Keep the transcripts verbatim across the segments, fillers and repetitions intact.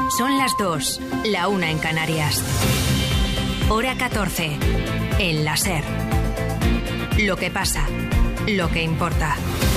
Son las dos, la una en Canarias. Hora catorce, en la SER. Lo que pasa, lo que importa.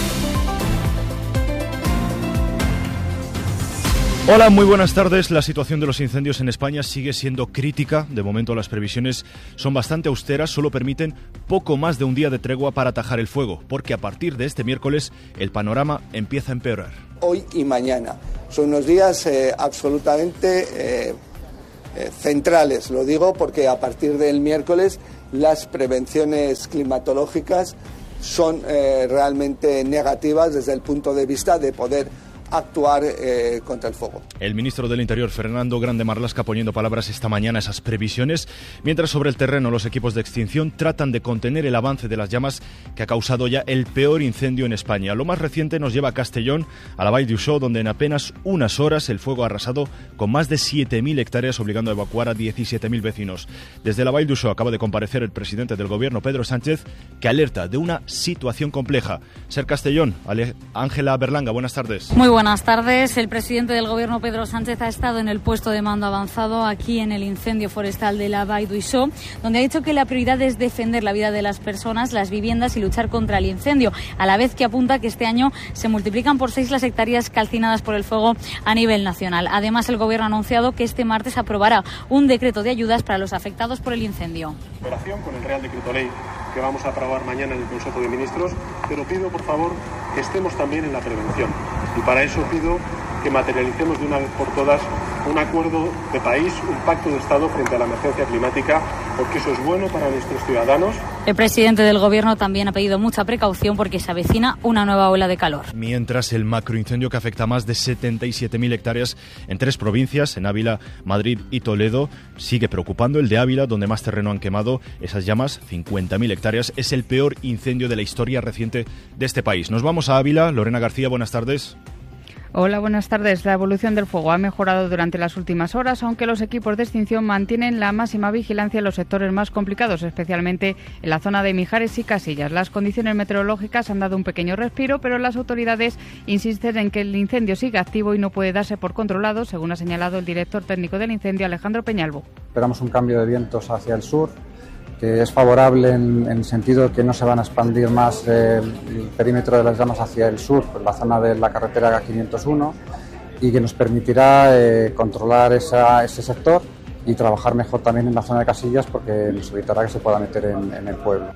Hola, muy buenas tardes. La situación de los incendios en España sigue siendo crítica. De momento las previsiones son bastante austeras, solo permiten poco más de un día de tregua para atajar el fuego, porque a partir de este miércoles el panorama empieza a empeorar. Hoy y mañana son unos días eh, absolutamente eh, eh, centrales, lo digo porque a partir del miércoles las prevenciones climatológicas son eh, realmente negativas desde el punto de vista de poder actuar eh, contra el fuego. El ministro del Interior, Fernando Grande Marlaska, poniendo palabras esta mañana a esas previsiones, mientras sobre el terreno los equipos de extinción tratan de contener el avance de las llamas que ha causado ya el peor incendio en España. Lo más reciente nos lleva a Castellón, a la Vall d'Uixó, donde en apenas unas horas el fuego ha arrasado con más de siete mil hectáreas, obligando a evacuar a diecisiete mil vecinos. Desde la Vall d'Uixó acaba de comparecer el presidente del gobierno, Pedro Sánchez, que alerta de una situación compleja. Ser Castellón, Ángela Berlanga, buenas tardes. Muy buenas Buenas tardes. El presidente del Gobierno, Pedro Sánchez, ha estado en el puesto de mando avanzado aquí en el incendio forestal de la Vall d'Uixó, donde ha dicho que la prioridad es defender la vida de las personas, las viviendas y luchar contra el incendio, a la vez que apunta que este año se multiplican por seis las hectáreas calcinadas por el fuego a nivel nacional. Además, el Gobierno ha anunciado que este martes aprobará un decreto de ayudas para los afectados por el incendio. Operación con el Real Decreto Ley que vamos a aprobar mañana en el Consejo de Ministros, pero pido, por favor, que estemos también en la prevención. Y para eso pido que materialicemos de una vez por todas un acuerdo de país, un pacto de Estado frente a la emergencia climática, porque eso es bueno para nuestros ciudadanos. El presidente del Gobierno también ha pedido mucha precaución porque se avecina una nueva ola de calor. Mientras el macroincendio que afecta a más de setenta y siete mil hectáreas en tres provincias, en Ávila, Madrid y Toledo, sigue preocupando. El de Ávila, donde más terreno han quemado esas llamas, cincuenta mil hectáreas, es el peor incendio de la historia reciente de este país. Nos vamos a Ávila. Lorena García, buenas tardes. Hola, buenas tardes. La evolución del fuego ha mejorado durante las últimas horas, aunque los equipos de extinción mantienen la máxima vigilancia en los sectores más complicados, especialmente en la zona de Mijares y Casillas. Las condiciones meteorológicas han dado un pequeño respiro, pero las autoridades insisten en que el incendio sigue activo y no puede darse por controlado, según ha señalado el director técnico del incendio, Alejandro Peñalvo. Esperamos un cambio de vientos hacia el sur, que es favorable en, en el sentido de que no se van a expandir más eh, el perímetro de las llamas hacia el sur, por la zona de la carretera quinientos uno, y que nos permitirá eh, controlar esa, ese sector y trabajar mejor también en la zona de Casillas, porque nos evitará que se pueda meter en, en el pueblo.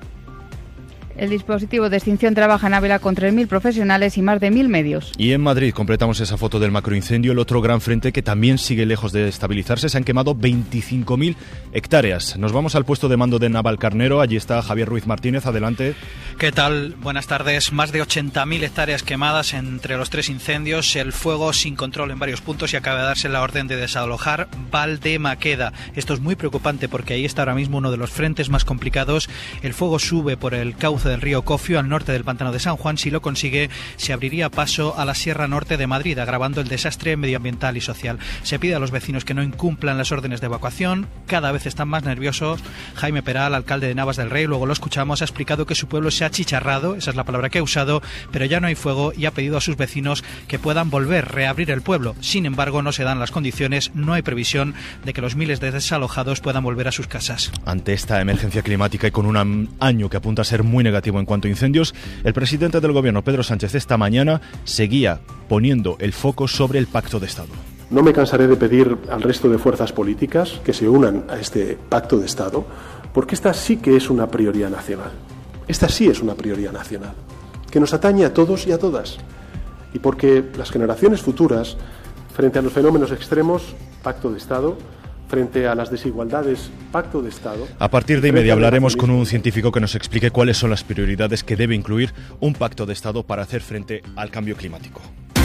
El dispositivo de extinción trabaja en Ávila con tres mil profesionales y más de mil medios. Y en Madrid completamos esa foto del macroincendio, el otro gran frente que también sigue lejos de estabilizarse. Se han quemado veinticinco mil hectáreas. Nos vamos al puesto de mando de Navalcarnero. Allí está Javier Ruiz Martínez. Adelante. ¿Qué tal? Buenas tardes. Más de ochenta mil hectáreas quemadas entre los tres incendios. El fuego sin control en varios puntos y acaba de darse la orden de desalojar Valdemaqueda. Esto es muy preocupante porque ahí está ahora mismo uno de los frentes más complicados. El fuego sube por el cauce del río Cofio al norte del pantano de San Juan. Si lo consigue, se abriría paso a la Sierra Norte de Madrid, agravando el desastre medioambiental y social. Se pide a los vecinos que no incumplan las órdenes de evacuación. Cada vez están más nerviosos. Jaime Peral, alcalde de Navas del Rey, luego lo escuchamos, ha explicado que su pueblo se ha achicharrado, esa es la palabra que ha usado, pero ya no hay fuego y ha pedido a sus vecinos que puedan volver, reabrir el pueblo. Sin embargo, no se dan las condiciones, no hay previsión de que los miles de desalojados puedan volver a sus casas. Ante esta emergencia climática y con un año que apunta a ser muy negativo en cuanto a incendios, el presidente del Gobierno, Pedro Sánchez, esta mañana seguía poniendo el foco sobre el Pacto de Estado. No me cansaré de pedir al resto de fuerzas políticas que se unan a este Pacto de Estado, porque esta sí que es una prioridad nacional. Esta sí es una prioridad nacional, que nos atañe a todos y a todas. Y porque las generaciones futuras, frente a los fenómenos extremos, Pacto de Estado. Frente a las desigualdades, Pacto de Estado. A partir de inmediato hablaremos con un científico que nos explique cuáles son las prioridades que debe incluir un Pacto de Estado para hacer frente al cambio climático.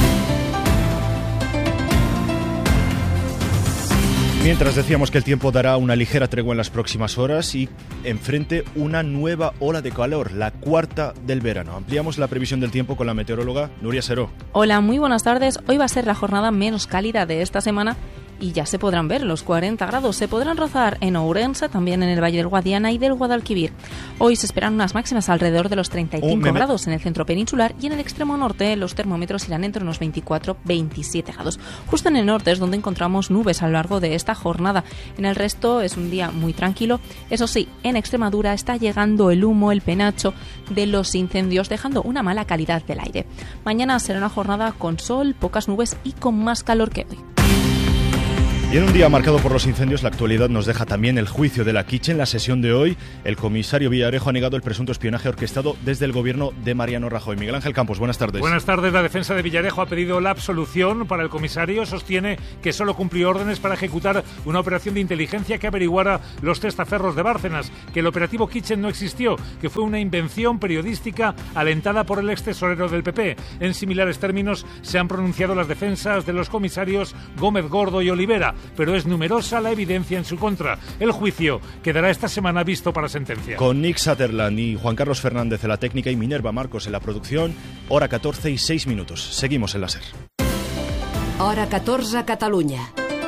Mientras decíamos que el tiempo dará una ligera tregua en las próximas horas y enfrente una nueva ola de calor, la cuarta del verano. Ampliamos la previsión del tiempo con la meteoróloga Nuria Seró. Hola, muy buenas tardes. Hoy va a ser la jornada menos cálida de esta semana y ya se podrán ver los cuarenta grados. Se podrán rozar en Ourense, también en el Valle del Guadiana y del Guadalquivir. Hoy se esperan unas máximas alrededor de los treinta y cinco oh, grados en el centro peninsular, y en el extremo norte los termómetros irán entre unos veinticuatro a veintisiete grados. Justo en el norte es donde encontramos nubes a lo largo de esta jornada. En el resto es un día muy tranquilo. Eso sí, en Extremadura está llegando el humo, el penacho de los incendios, dejando una mala calidad del aire. Mañana será una jornada con sol, pocas nubes y con más calor que hoy. Y en un día marcado por los incendios, la actualidad nos deja también el juicio de la Quiche. En la sesión de hoy, el comisario Villarejo ha negado el presunto espionaje orquestado desde el gobierno de Mariano Rajoy. Miguel Ángel Campos, buenas tardes. Buenas tardes. La defensa de Villarejo ha pedido la absolución para el comisario. Sostiene que solo cumplió órdenes para ejecutar una operación de inteligencia que averiguara los testaferros de Bárcenas, que el operativo Kitchen no existió, que fue una invención periodística alentada por el ex tesorero del P P. En similares términos se han pronunciado las defensas de los comisarios Gómez Gordo y Olivera, pero es numerosa la evidencia en su contra. El juicio quedará esta semana visto para sentencia. Con Nick Sutherland y Juan Carlos Fernández en la técnica y Minerva Marcos en la producción, hora catorce y seis minutos. Seguimos en la SER. Hora catorze a Catalunya.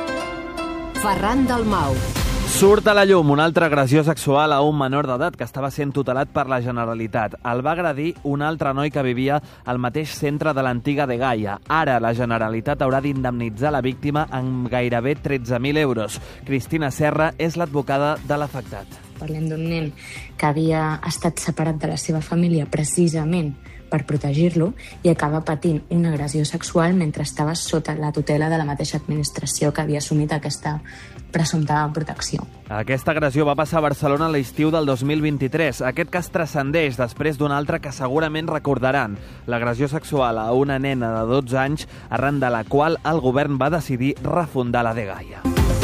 Ferran Dalmau. Surt a la llum un altre agressió sexual a un menor d'edat que estava sent tutelat per la Generalitat. El va agredir un altre noi que vivia al mateix centre de l'antiga de Gaia. Ara la Generalitat haurà d'indemnitzar la víctima amb gairebé tretze mil euros. Cristina Serra és l'advocada de l'afectat. Parlem d'un nen que havia estat separat de la seva família precisament per protegir-lo i acaba patint una agressió sexual mentre estava sota la tutela de la mateixa administració que havia assumit aquesta presumpta protecció. Aquesta agressió va passar a Barcelona a l'estiu del dos mil vint-i-tres. Aquest cas transcendeix després d'un altre que segurament recordaran, l'agressió sexual a una nena de dotze anys, arran de la qual el govern va decidir refundar la de Gaia.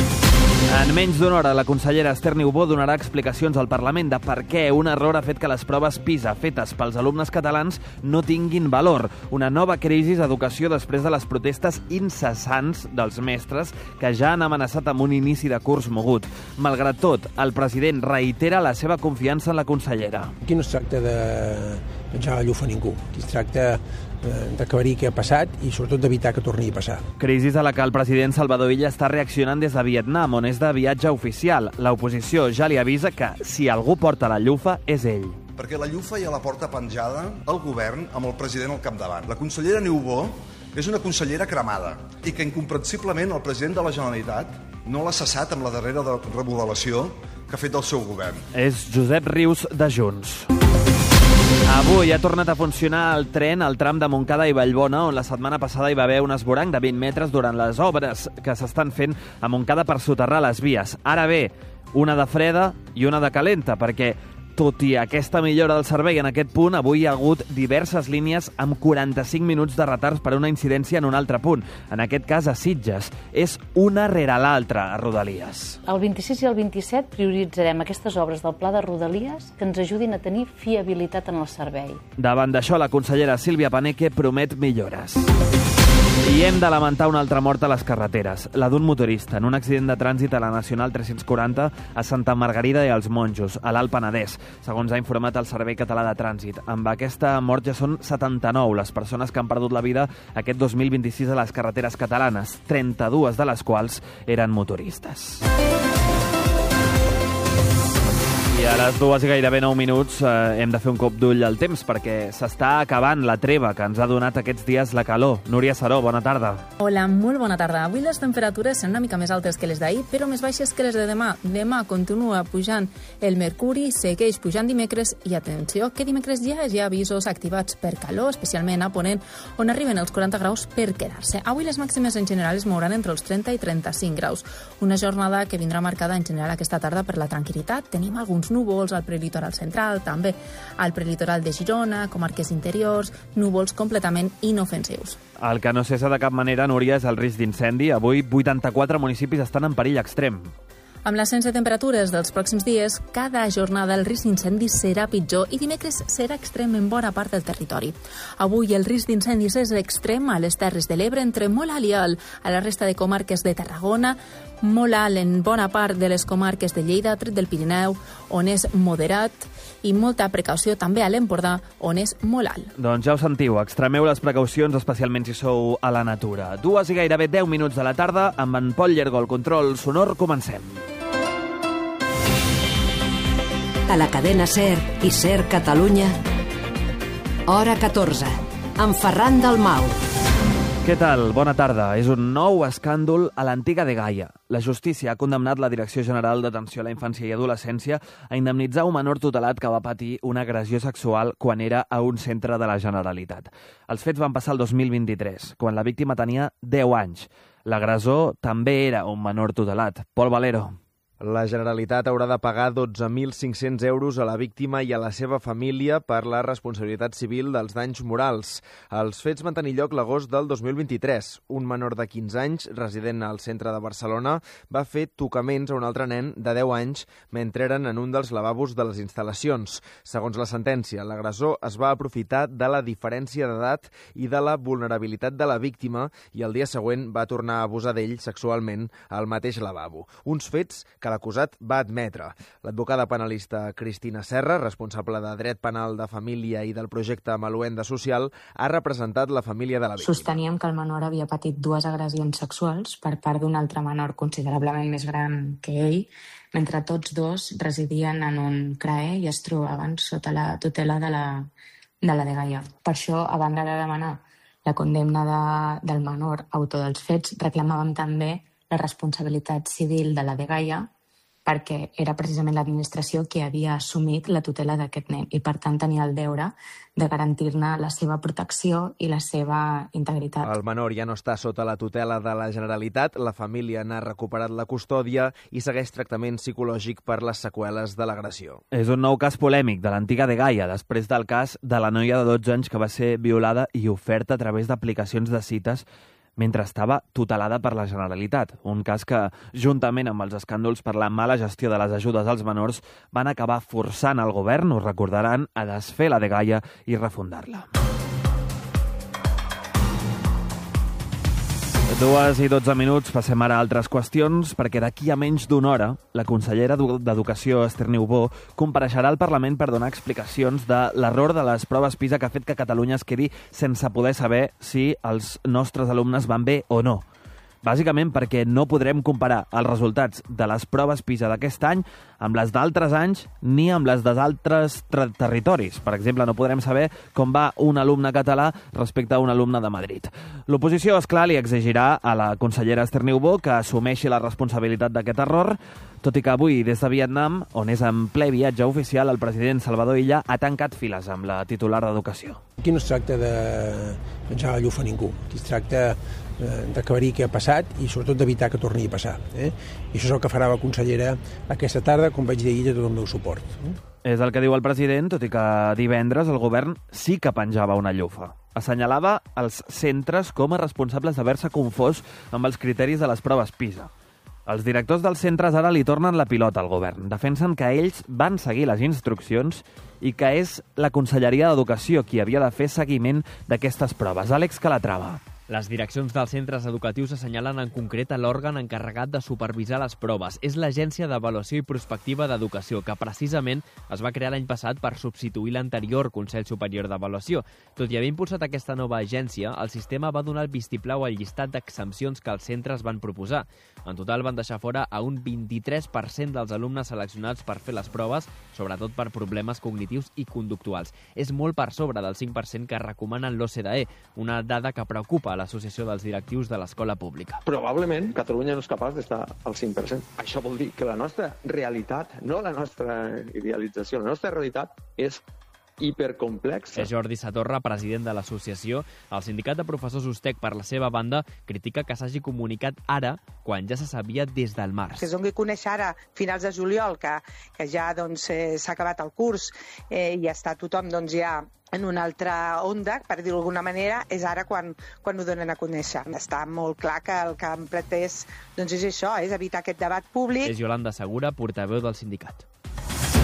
En menys d'una hora, la consellera Esther Niubó donarà explicacions al Parlament de per què un error ha fet que les proves PISA fetes pels alumnes catalans no tinguin valor. Una nova crisi d'educació després de les protestes incessants dels mestres que ja han amenaçat amb un inici de curs mogut. Malgrat tot, el president reitera la seva confiança en la consellera. Aquí no es tracta de menjar la llufa a ningú. Aquí es tracta d'aclarir què ha passat i sobretot d'evitar que torni a passar. Crisis a la que el president Salvador Illa està reaccionant des de Vietnam, on és de viatge oficial. L'oposició ja li avisa que si algú porta la llufa és ell. Perquè la llufa ja la porta penjada el govern amb el president al capdavant. La consellera Niubó és una consellera cremada i que incomprensiblement el president de la Generalitat no l'ha cessat amb la darrera remodelació que ha fet del seu govern. És Josep Rius de Junts. Avui ha tornat a funcionar el tren al tram de Montcada i Vallbona, on la setmana passada hi va haver un esvoranc de vint metres durant les obres que s'estan fent a Montcada per soterrar les vies. Ara bé, una de freda i una de calenta, perquè tot i aquesta millora del servei en aquest punt, avui hi ha hagut diverses línies amb quaranta-cinc minuts de retards per una incidència en un altre punt. En aquest cas, a Sitges. És una rere l'altra a Rodalies. El vint-i-sis i el vint-i-set prioritzarem aquestes obres del Pla de Rodalies que ens ajudin a tenir fiabilitat en el servei. Davant d'això, la consellera Sílvia Paneque promet millores. I hem de lamentar una altra mort a les carreteres, la d'un motorista, en un accident de trànsit a la Nacional tres-cents quaranta a Santa Margarida i els Monjos, a l'Alt Penedès, segons ha informat el Servei Català de Trànsit. Amb aquesta mort ja són setanta-nou les persones que han perdut la vida aquest dos mil vint-i-sis a les carreteres catalanes, trenta-dues de les quals eren motoristes. I a les dues i gairebé nou minuts eh, hem de fer un cop d'ull al temps perquè s'està acabant la treva que ens ha donat aquests dies la calor. Núria Saró, bona tarda. Hola, molt bona tarda. Avui les temperatures són una mica més altes que les d'ahir, però més baixes que les de demà. Demà continua pujant el mercuri, segueix pujant dimecres i atenció que dimecres ja hi ha avisos activats per calor, especialment a Ponent, on arriben els quaranta graus per quedar-se. Avui les màximes en general es mouran entre els trenta i trenta-cinc graus. Una jornada que vindrà marcada en general aquesta tarda per la tranquil·litat. Tenim alguns núvols al prelitoral central, també al prelitoral de Girona, comarques interiors, núvols completament inofensius. El que no cessa de cap manera, Núria, és el risc d'incendi. Avui vuitanta-quatre municipis estan en perill extrem. Amb l'ascens de temperatures dels pròxims dies, cada jornada el risc d'incendi serà pitjor i dimecres serà extrem en bona part del territori. Avui el risc d'incendis és extrem a les Terres de l'Ebre, entre molt alt i alt, a la resta de comarques de Tarragona, molt alt en bona part de les comarques de Lleida, tret del Pirineu, on és moderat, i molta precaució també a l'Empordà, on és molt alt. Doncs ja ho sentiu, extremeu les precaucions, especialment si sou a la natura. Dues i gairebé deu minuts de la tarda, amb en Pol Llergo al control sonor, comencem. A la cadena SER i SER Catalunya, hora catorze, amb Ferran Dalmau. Què tal? Bona tarda. És un nou escàndol a l'antiga dgaia. La justícia ha condemnat la Direcció General d'Atenció a la Infància i Adolescència a indemnitzar un menor tutelat que va patir una agressió sexual quan era a un centre de la Generalitat. Els fets van passar el dos mil vint-i-tres, quan la víctima tenia deu anys. L'agressor també era un menor tutelat. Pol Valero. La Generalitat haurà de pagar dotze mil cinc-cents euros a la víctima i a la seva família per la responsabilitat civil dels danys morals. Els fets van tenir lloc l'agost del dos mil vint-i-tres. Un menor de quinze anys, resident al centre de Barcelona, va fer tocaments a un altre nen de deu anys mentre eren en un dels lavabos de les instal·lacions. Segons la sentència, l'agressor es va aprofitar de la diferència d'edat i de la vulnerabilitat de la víctima i el dia següent va tornar a abusar d'ell sexualment al mateix lavabo. Uns fets que l'acusat va admetre. L'advocada penalista Cristina Serra, responsable de dret penal de família i del projecte Maluenda Social, ha representat la família de la víctima. Sosteníem que el menor havia patit dues agressions sexuals per part d'un altre menor considerablement més gran que ell, mentre tots dos residien en un C R A E i es trobaven sota la tutela de la, de la dgaia. Per això, a banda de demanar la condemna de, del menor autor dels fets, reclamàvem també la responsabilitat civil de la dgaia, perquè era precisament l'administració qui havia assumit la tutela d'aquest nen i, per tant, tenia el deure de garantir-ne la seva protecció i la seva integritat. El menor ja no està sota la tutela de la Generalitat, la família n'ha recuperat la custòdia i segueix tractament psicològic per les seqüeles de l'agressió. És un nou cas polèmic de l'antiga dgaia, després del cas de la noia de dotze anys que va ser violada i oferta a través d'aplicacions de cites mentre estava tutelada per la Generalitat. Un cas que, juntament amb els escàndols per la mala gestió de les ajudes als menors, van acabar forçant el govern, ho recordaran, a desfer la dgaia i refundar-la. Dues i dotze minuts, passem ara a altres qüestions, perquè d'aquí a menys d'una hora la consellera d'Educació, Esther Niubó, compareixerà al Parlament per donar explicacions de l'error de les proves PISA que ha fet que Catalunya es quedi sense poder saber si els nostres alumnes van bé o no. Bàsicament perquè no podrem comparar els resultats de les proves PISA d'aquest any amb les d'altres anys ni amb les d'altres territoris. Per exemple, no podrem saber com va un alumne català respecte a un alumne de Madrid. L'oposició, esclar, li exigirà a la consellera Esther Niubó que assumeixi la responsabilitat d'aquest error, tot i que avui, des de Vietnam, on és en ple viatge oficial, el president Salvador Illa ha tancat files amb la titular d'Educació. Aquí no es tracta de menjar la llufa a ningú. Aquí es tracta d'aclarir què ha passat i sobretot d'evitar que torni a passar. Eh? I això és el que farà la consellera aquesta tarda, com vaig dir ahir, tot el meu suport. Eh? És el que diu el president, tot i que divendres el govern sí que penjava una llufa. Assenyalava els centres com a responsables d'haver-se confós amb els criteris de les proves PISA. Els directors dels centres ara li tornen la pilota al govern. Defensen que ells van seguir les instruccions i que és la Conselleria d'Educació qui havia de fer seguiment d'aquestes proves. Àlex Calatrava. Les direccions dels centres educatius assenyalen en concret a l'òrgan encarregat de supervisar les proves. És l'Agència d'Avaluació i Prospectiva d'Educació, que precisament es va crear l'any passat per substituir l'anterior Consell Superior d'Avaluació. Tot i haver impulsat aquesta nova agència, el sistema va donar el vistiplau al llistat d'exempcions que els centres van proposar. En total van deixar fora a un vint-i-tres per cent dels alumnes seleccionats per fer les proves, sobretot per problemes cognitius i conductuals. És molt per sobre del cinc per cent que recomanen l'O C D E, una dada que preocupa a l'Associació dels Directius de l'Escola Pública. Probablement Catalunya no és capaç d'estar al cinc per cent. Això vol dir que la nostra realitat, no la nostra idealització, la nostra realitat és hipercomplexa. És Jordi Satorra, president de l'associació. El sindicat de professors USTEC, per la seva banda, critica que s'hagi comunicat ara, quan ja se sabia des del març. Que es doni a conèixer ara, finals de juliol, que, que ja doncs, eh, s'ha acabat el curs eh, i està tothom doncs, ja en una altra onda, per dir-ho d'alguna manera, és ara quan, quan ho donen a conèixer. Està molt clar que el que han pretès doncs és això, és evitar aquest debat públic. És Yolanda Segura, portaveu del sindicat.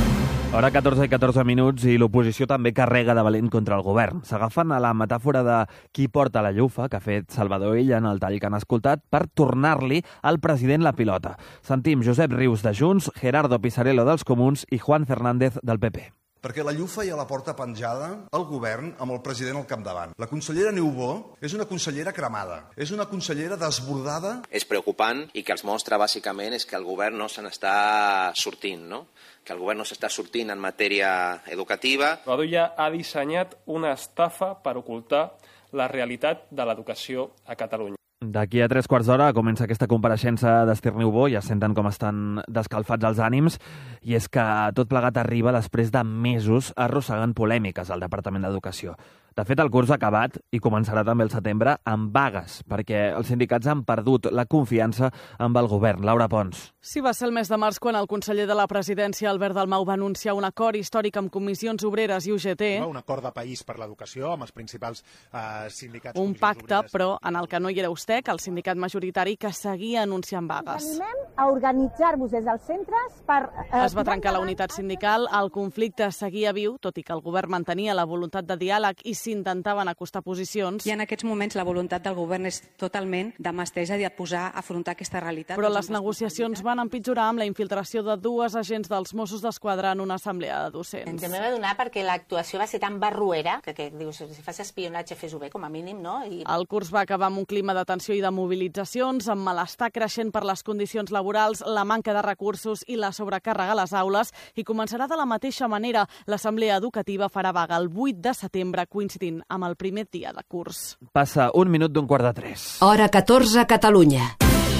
Hora catorze i catorze minuts i l'oposició també carrega de valent contra el govern. S'agafen a la metàfora de qui porta la llufa, que ha fet Salvador Illa en el tall que han escoltat, per tornar-li al president la pilota. Sentim Josep Rius de Junts, Gerardo Pisarello dels Comuns i Juan Fernández del P P. Perquè la llufa ja la porta penjada el govern amb el president al capdavant. La consellera Niubó és una consellera cremada, és una consellera desbordada. És preocupant i que els mostra bàsicament és que el govern no se n'està sortint, no? Que el govern no s'està sortint en matèria educativa. Badulla ha dissenyat una estafa per ocultar la realitat de l'educació a Catalunya. D'aquí a tres quarts d'hora comença aquesta compareixença d'Ester Niubó, ja senten com estan descalfats els ànims, i és que tot plegat arriba després de mesos arrossegant polèmiques al Departament d'Educació. De fet, el curs ha acabat i començarà també el setembre amb vagues, perquè els sindicats han perdut la confiança amb el govern. Laura Pons. Sí, va ser el mes de març quan el conseller de la presidència, Albert Dalmau, va anunciar un acord històric amb comissions obreres i U G T. Un acord de país per l'educació amb els principals eh, sindicats. Un pacte, però en el que no hi era Ustec, el sindicat majoritari, que seguia anunciant vagues. Us animem a organitzar-vos des dels centres per... Eh, es va trencar la unitat sindical, el conflicte seguia viu, tot i que el govern mantenia la voluntat de diàleg i s'intentaven acostar posicions. I en aquests moments la voluntat del govern és totalment de mà estesa i de posar a afrontar aquesta realitat. Però les negociacions van empitjorar amb la infiltració de dues agents dels Mossos d'Esquadra en una assemblea de docents. Ens hem d'adonar perquè l'actuació va ser tan barruera que, que dius, si fas espionatge, fes-ho bé, com a mínim, no? I... El curs va acabar amb un clima de tensió i de mobilitzacions, amb malestar creixent per les condicions laborals, la manca de recursos i la sobrecàrrega a les aules, i començarà de la mateixa manera. L'assemblea educativa farà vaga el vuit de setembre, coincidint amb el primer dia de curs. Passa un minut d'un quart de tres. Hora catorze, Catalunya.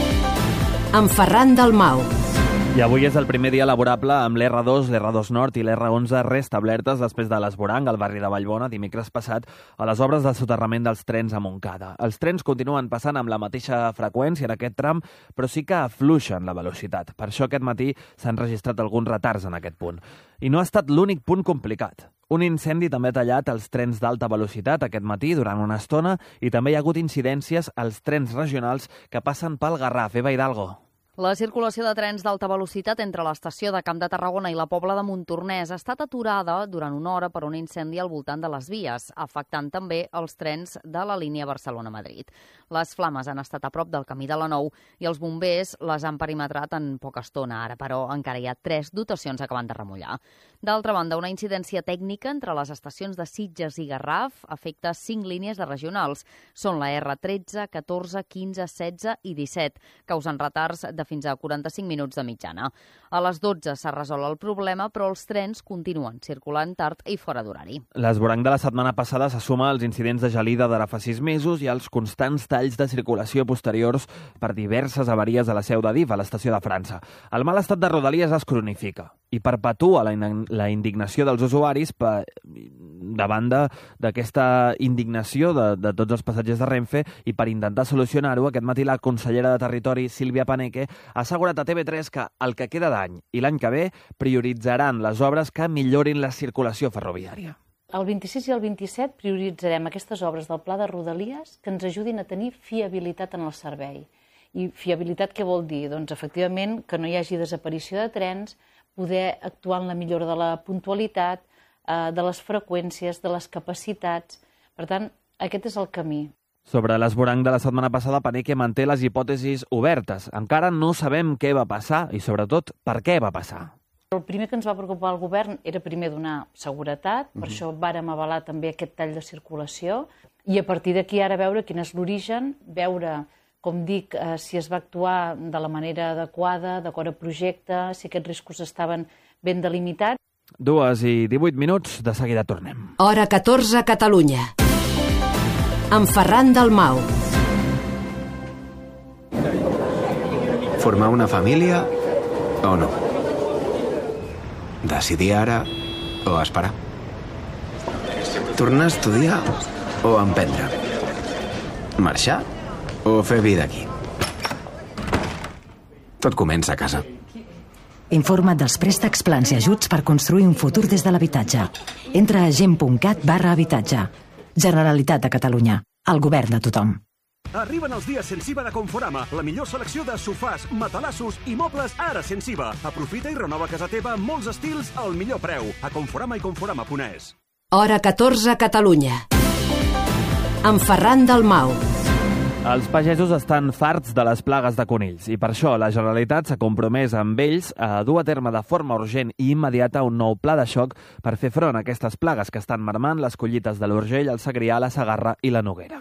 Amb Ferran Dalmau. I avui és el primer dia laborable amb l'R dos, l'R dos Nord i l'R onze restablertes després de l'esborang al barri de Vallbona dimecres passat a les obres de soterrament dels trens a Montcada. Els trens continuen passant amb la mateixa freqüència en aquest tram, però sí que afluixen la velocitat. Per això aquest matí s'han registrat alguns retards en aquest punt. I no ha estat l'únic punt complicat. Un incendi també ha tallat els trens d'alta velocitat aquest matí durant una estona i també hi ha hagut incidències als trens regionals que passen pel Garraf. Eva Hidalgo. La circulació de trens d'alta velocitat entre l'estació de Camp de Tarragona i la Pobla de Montornès ha estat aturada durant una hora per un incendi al voltant de les vies, afectant també els trens de la línia Barcelona-Madrid. Les flames han estat a prop del camí de la Nou i els bombers les han perimetrat en poca estona. Ara, però, encara hi ha tres dotacions acabant de remullar. D'altra banda, una incidència tècnica entre les estacions de Sitges i Garraf afecta cinc línies de regionals. Són la R tretze, catorze, quinze, setze i disset, causant retards de fins a quaranta-cinc minuts de mitjana. A les dotze s'ha resolt el problema, però els trens continuen circulant tard i fora d'horari. L'esborang de la setmana passada se suma als incidents de gelida d'ara fa sis mesos i als constants talls de circulació posteriors per diverses avaries a la seu d'Adif, a l'estació de França. El mal estat de Rodalies es cronifica i perpetua la, in la indignació dels usuaris per, davant d'aquesta indignació de, de tots els passatgers de Renfe, i per intentar solucionar-ho, aquest matí la consellera de Territori, Sílvia Paneque, ha assegurat a T V tres que el que queda d'any i l'any que ve prioritzaran les obres que millorin la circulació ferroviària. El vint-i-sis i el vint-i-set prioritzarem aquestes obres del Pla de Rodalies que ens ajudin a tenir fiabilitat en el servei. I fiabilitat què vol dir? Doncs efectivament que no hi hagi desaparició de trens, poder actuar en la millora de la puntualitat, eh, de les freqüències, de les capacitats. Per tant, aquest és el camí. Sobre l'esborang de la setmana passada, Paneque manté les hipòtesis obertes. Encara no sabem què va passar i, sobretot, per què va passar. El primer que ens va preocupar al govern era primer donar seguretat, per uh-huh. això vàrem avalar també aquest tall de circulació, i a partir d'aquí ara veure quin és l'origen, veure, com dic, eh, si es va actuar de la manera adequada, d'acord a projecte, si aquests riscos estaven ben delimitats. Dues i divuit minuts, de seguida tornem. Hora catorze, Catalunya. Amb Ferran Dalmau. Formar una família o no? Decidir ara o esperar? Tornar a estudiar o emprendre? Marxar o fer vida aquí? Tot comença a casa. Informa't dels préstecs, plans i ajuts per construir un futur des de l'habitatge. Entra a gent punt cat barra habitatge. Generalitat de Catalunya. El govern de tothom. Arriben els dies Sensiva de Conforama, la millor selecció de sofàs, matalassos i mobles ara Sensiva. Aprofita i renova casa teva amb molts estils al millor preu. A Conforama i Conforama punt es. Hora catorze, Catalunya. Amb Ferran Dalmau. Els pagesos estan farts de les plagues de conills i per això la Generalitat s'ha compromès amb ells a dur a terme de forma urgent i immediata un nou pla de xoc per fer front a aquestes plagues que estan marmant les collites de l'Urgell, el Segrià, la Segarra i la Noguera.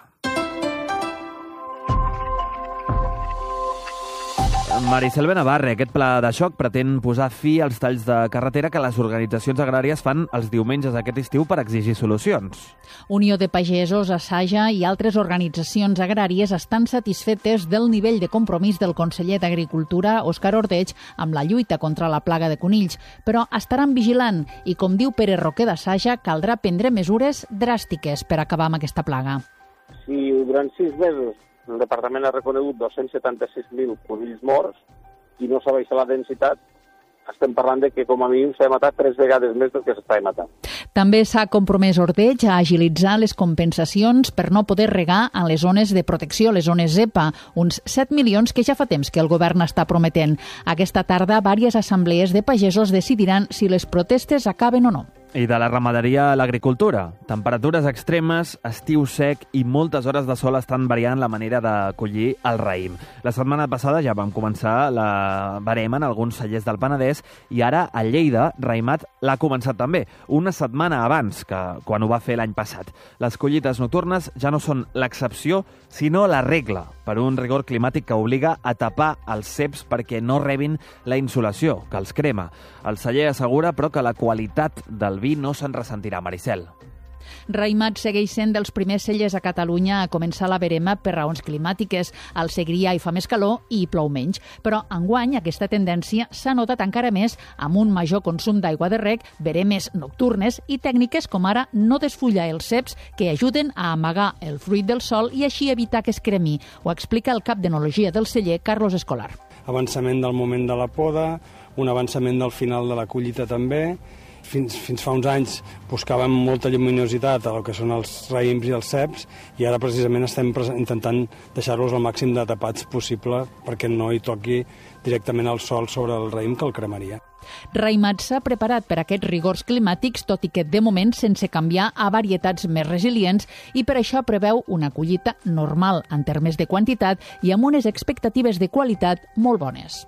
Maricel Benavarre, aquest pla de xoc pretén posar fi als talls de carretera que les organitzacions agràries fan els diumenges aquest estiu per exigir solucions. Unió de Pagesos, Assaja i altres organitzacions agràries estan satisfetes del nivell de compromís del conseller d'Agricultura, Òscar Ordeig, amb la lluita contra la plaga de conills, però estaran vigilant i, com diu Pere Roquer d'Assaja, caldrà prendre mesures dràstiques per acabar amb aquesta plaga. Si durant sis mesos el departament ha reconegut dos-cents setanta-sis mil conills morts i no s'ha baixat la densitat, estem parlant de que com a mínim s'ha matat tres vegades més del que s'està matant. També s'ha compromès Ordeig a agilitzar les compensacions per no poder regar a les zones de protecció, les zones ZEPA, uns set milions que ja fa temps que el govern està prometent. Aquesta tarda, diverses assemblees de pagesos decidiran si les protestes acaben o no. I de la ramaderia a l'agricultura. Temperatures extremes, estiu sec i moltes hores de sol estan variant la manera de collir el raïm. La setmana passada ja vam començar la verema en alguns cellers del Penedès i ara a Lleida, raïmat l'ha començat també, una setmana abans que quan ho va fer l'any passat. Les collites nocturnes ja no són l'excepció, sinó la regla, per un rigor climàtic que obliga a tapar els ceps perquè no rebin la insolació, que els crema. El celler assegura, però, que la qualitat del vi no se'n ressentirà, Maricel. Raïmat segueix sent dels primers cellers a Catalunya a començar la verema per raons climàtiques. Al Segrià hi fa més calor i hi plou menys. Però enguany aquesta tendència s'ha notat encara més amb un major consum d'aigua de reg, veremes nocturnes i tècniques com ara no desfullar els ceps que ajuden a amagar el fruit del sol i així evitar que es cremi. Ho explica el cap d'enologia del celler, Carlos Escolar. Avançament del moment de la poda, un avançament del final de la collita també. Fins, fins fa uns anys buscàvem molta lluminositat a el que són els raïms i els ceps i ara precisament estem intentant deixar-los el màxim de tapats possible perquè no hi toqui directament el sol sobre el raïm que el cremaria. Raïmat s'ha preparat per aquests rigors climàtics, tot i que de moment sense canviar a varietats més resilients i per això preveu una collita normal en termes de quantitat i amb unes expectatives de qualitat molt bones.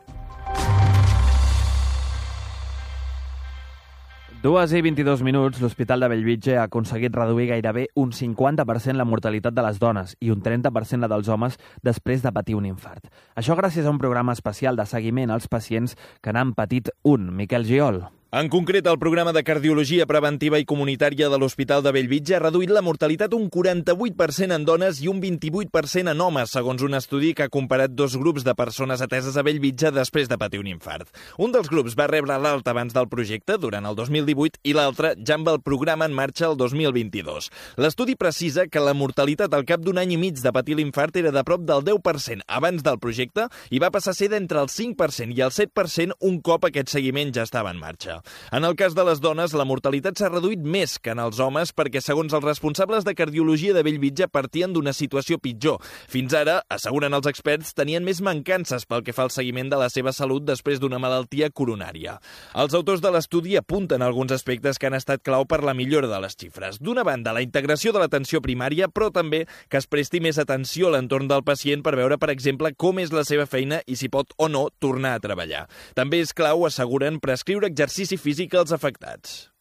Dues i vint-i-dos minuts, l'Hospital de Bellvitge ha aconseguit reduir gairebé un cinquanta per cent la mortalitat de les dones i un trenta per cent la dels homes després de patir un infart. Això gràcies a un programa especial de seguiment als pacients que n'han patit un. Miquel Giol. En concret, el programa de cardiologia preventiva i comunitària de l'Hospital de Bellvitge ha reduït la mortalitat un quaranta-vuit per cent en dones i un vint-i-vuit per cent en homes, segons un estudi que ha comparat dos grups de persones ateses a Bellvitge després de patir un infart. Un dels grups va rebre l'alta abans del projecte, durant el dos mil divuit, i l'altre ja amb el programa en marxa el dos mil vint-i-dos. L'estudi precisa que la mortalitat al cap d'un any i mig de patir l'infart era de prop del deu per cent abans del projecte i va passar a ser d'entre el cinc per cent i el set per cent un cop aquest seguiment ja estava en marxa. En el cas de les dones, la mortalitat s'ha reduït més que en els homes perquè, segons els responsables de cardiologia de Bellvitge, partien d'una situació pitjor. Fins ara, asseguren els experts, tenien més mancances pel que fa al seguiment de la seva salut després d'una malaltia coronària. Els autors de l'estudi apunten alguns aspectes que han estat clau per la millora de les xifres. D'una banda, la integració de l'atenció primària, però també que es presti més atenció a l'entorn del pacient per veure, per exemple, com és la seva feina i si pot o no tornar a treballar. També és clau, asseguren, prescriure exercici físic als afectats.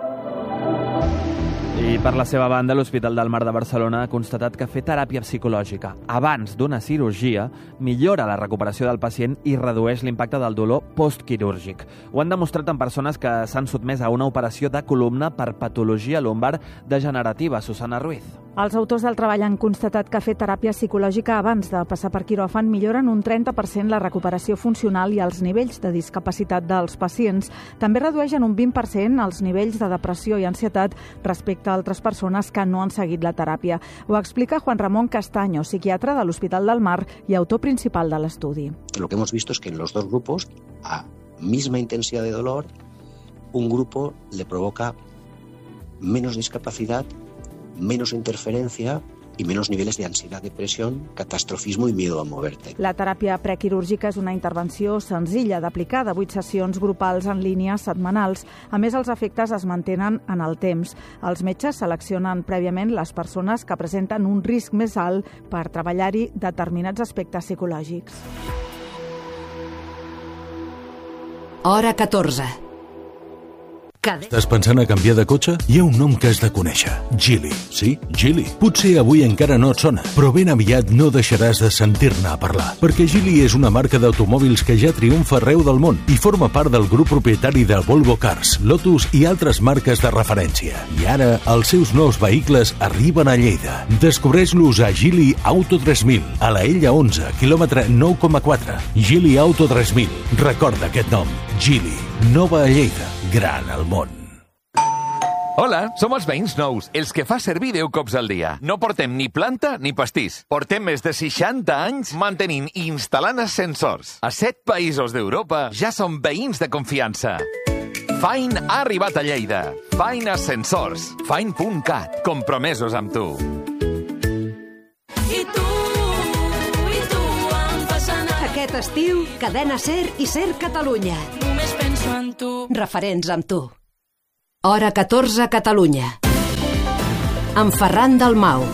I per la seva banda, l'Hospital del Mar de Barcelona ha constatat que fer teràpia psicològica abans d'una cirurgia millora la recuperació del pacient i redueix l'impacte del dolor postquirúrgic. Ho han demostrat en persones que s'han sotmès a una operació de columna per patologia lumbar degenerativa. Susana Ruiz. Els autors del treball han constatat que fer teràpia psicològica abans de passar per quiròfan milloren un trenta per cent la recuperació funcional i els nivells de discapacitat dels pacients. També redueixen un vint per cent els nivells de depressió i ansietat respecte a altres persones que no han seguit la teràpia. Ho explica Juan Ramón Castaño, psiquiatra de l'Hospital del Mar i autor principal de l'estudi. Lo que hemos visto es que en los dos grupos, a misma intensidad de dolor, un grupo le provoca menos discapacidad, menos interferencia y menos niveles de ansiedad, depresión, catastrofismo y miedo a moverte. La teràpia prequirúrgica és una intervenció senzilla d'aplicar de vuit sessions grupals en línia setmanals. A més, els efectes es mantenen en el temps. Els metges seleccionen prèviament les persones que presenten un risc més alt per treballar-hi determinats aspectes psicològics. Hora catorze. Estàs pensant a canviar de cotxe? Hi ha un nom que has de conèixer. Geely. Sí, Geely. Potser avui encara no et sona, però ben aviat no deixaràs de sentir-ne a parlar, perquè Geely és una marca d'automòbils que ja triomfa arreu del món i forma part del grup propietari de Volvo Cars, Lotus i altres marques de referència. I ara els seus nous vehicles arriben a Lleida. Descobreix-los a Geely Auto tres mil, a la Ella onze, quilòmetre nou coma quatre. Geely Auto tres mil. Recorda aquest nom. Geely. Nova a Lleida. Gran al món. Hola, som els veïns nous, els que fa servir deu cops al dia. No portem ni planta ni pastís. Portem més de seixanta anys mantenint i instal·lant ascensors. A set països d'Europa ja som veïns de confiança. Fine ha arribat a Lleida. Fine Ascensors. Fine punt cat. Compromesos amb tu. I tu, i tu em fas anar. Aquest estiu, Cadena Ser i Ser Catalunya. Només penso en tu. Referents amb tu. Hora catorze, Catalunya. Amb Ferran Dalmau.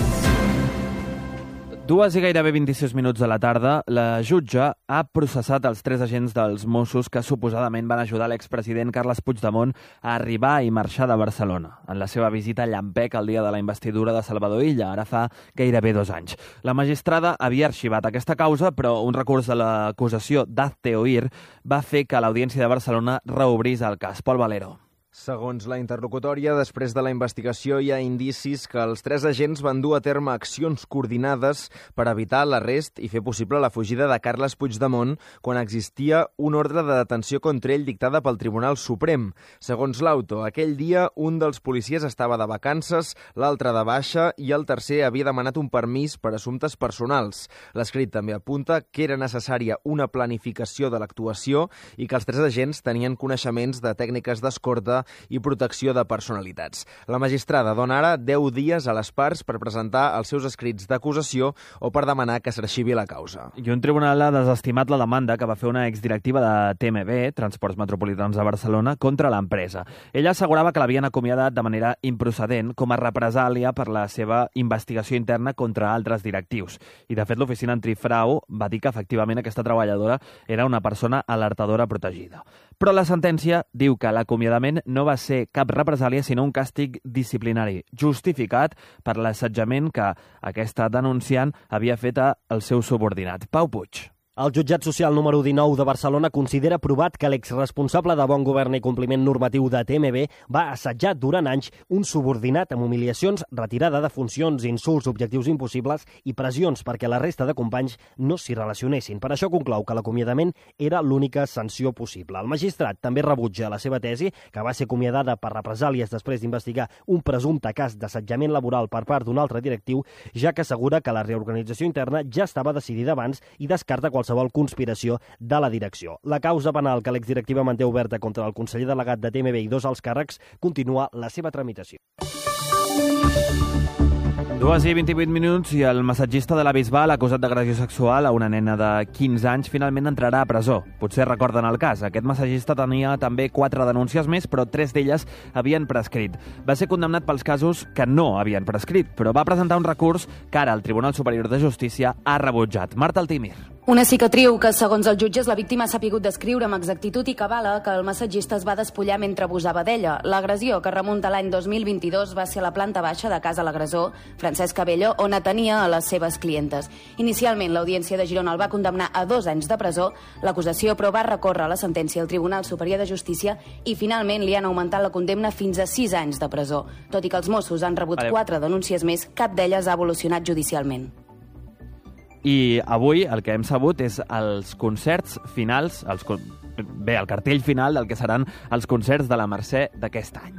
Dues i gairebé vint-i-sis minuts de la tarda, la jutge ha processat els tres agents dels Mossos que suposadament van ajudar l'expresident Carles Puigdemont a arribar i marxar de Barcelona en la seva visita a Llampec el dia de la investidura de Salvador Illa, ara fa gairebé dos anys. La magistrada havia arxivat aquesta causa, però un recurs de l'acusació d'Azte Oír va fer que l'Audiència de Barcelona reobrís el cas. Pol Valero. Segons la interlocutòria, després de la investigació hi ha indicis que els tres agents van dur a terme accions coordinades per evitar l'arrest i fer possible la fugida de Carles Puigdemont quan existia un ordre de detenció contra ell dictada pel Tribunal Suprem. Segons l'auto, aquell dia un dels policies estava de vacances, l'altre de baixa i el tercer havia demanat un permís per assumptes personals. L'escrit també apunta que era necessària una planificació de l'actuació i que els tres agents tenien coneixements de tècniques d'escorta i protecció de personalitats. La magistrada dona ara deu dies a les parts per presentar els seus escrits d'acusació o per demanar que s'arxivi la causa. I un tribunal ha desestimat la demanda que va fer una exdirectiva de T M B, Transports Metropolitans de Barcelona, contra l'empresa. Ella assegurava que l'havien acomiadat de manera improcedent com a represàlia per la seva investigació interna contra altres directius. I, de fet, l'oficina antifrau va dir que, efectivament, aquesta treballadora era una persona alertadora protegida. Però la sentència diu que l'acomiadament no va ser cap represàlia, sinó un càstig disciplinari justificat per l'assetjament que aquesta denunciant havia fet al seu subordinat. Pau Puig. El jutjat social número dinou de Barcelona considera provat que l'exresponsable de bon govern i compliment normatiu de T M B va assetjar durant anys un subordinat amb humiliacions, retirada de funcions, insults, objectius impossibles i pressions perquè la resta de companys no s'hi relacionessin. Per això conclou que l'acomiadament era l'única sanció possible. El magistrat també rebutja la seva tesi, que va ser acomiadada per represàlies després d'investigar un presumpte cas d'assetjament laboral per part d'un altre directiu, ja que assegura que la reorganització interna ja estava decidida abans i descarta qualsevol qualsevol conspiració de la direcció. La causa penal que l'exdirectiva manté oberta contra el conseller delegat de T M B i dos alts càrrecs continua la seva tramitació. Dues i vint-i-vuit minuts i el massatgista de la Bisbal, acusat d'agressió sexual a una nena de quinze anys, finalment entrarà a presó. Potser recorden el cas. Aquest massatgista tenia també quatre denúncies més, però tres d'elles havien prescrit. Va ser condemnat pels casos que no havien prescrit, però va presentar un recurs que ara el Tribunal Superior de Justícia ha rebutjat. Marta Altimir. Una cicatriu que, segons els jutges, la víctima ha sapigut descriure amb exactitud i cabala que el massatgista es va despullar mentre abusava d'ella. L'agressió, que remunta l'any dos mil vint-i-dos, va ser a la planta baixa de casa l'agressor, Francesc Cabello, on atenia a les seves clientes. Inicialment, l'Audiència de Girona el va condemnar a dos anys de presó. L'acusació, però, va recórrer la sentència al Tribunal Superior de Justícia i, finalment, li han augmentat la condemna fins a sis anys de presó. Tot i que els Mossos han rebut vale. quatre denúncies més, cap d'elles ha evolucionat judicialment. I avui el que hem sabut és els concerts finals, els, bé, el cartell final del que seran els concerts de la Mercè d'aquest any.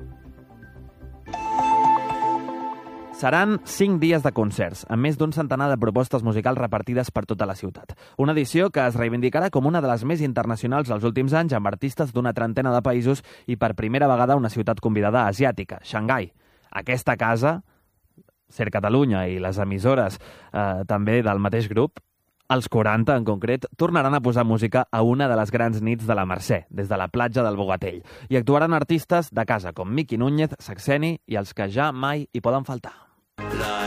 Seran cinc dies de concerts, amb més d'un centenar de propostes musicals repartides per tota la ciutat. Una edició que es reivindicarà com una de les més internacionals dels últims anys, amb artistes d'una trentena de països i per primera vegada una ciutat convidada asiàtica, Xangai. Aquesta casa Ser Catalunya i les emissores eh, també del mateix grup, els quaranta en concret, tornaran a posar música a una de les grans nits de la Mercè, des de la platja del Bogatell. I actuaran artistes de casa com Miqui Núñez, Saxeni i els que ja mai hi poden faltar.